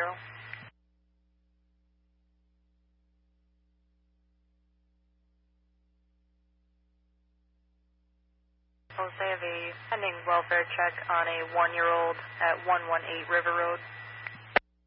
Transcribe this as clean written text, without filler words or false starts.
Jose, have a pending welfare check on a 1-year-old at 118 River Road.